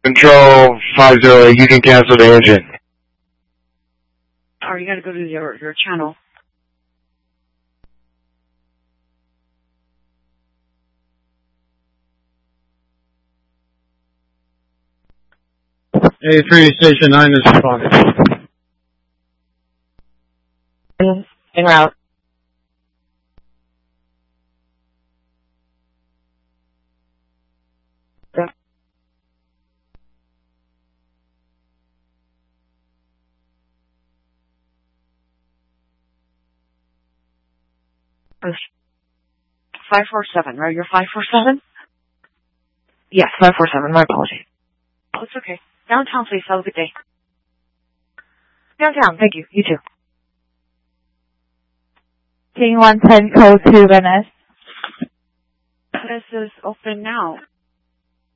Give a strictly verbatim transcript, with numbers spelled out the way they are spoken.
Control five zero eight, you can cancel the engine. Or you gotta go to your, your channel. A three, Station nine is responding. En route. five four seven, right? You're five four seven? Yes, five four seven. My apologies. Oh, it's okay. Downtown, please. Have a good day. Downtown. Thank you. You too. King one ten, code to Venice. This is open now.